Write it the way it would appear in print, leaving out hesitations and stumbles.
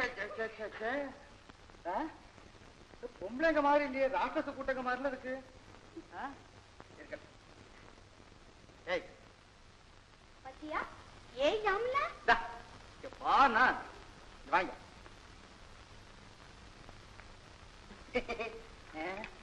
பொம்பளைங்க மாதிரி இல்லையே, ராட்சச கூட்டங்க மாதிரில இருக்கு. ஏய் பத்தியா? ஏய் ஜாம்ல பானா வாங்க.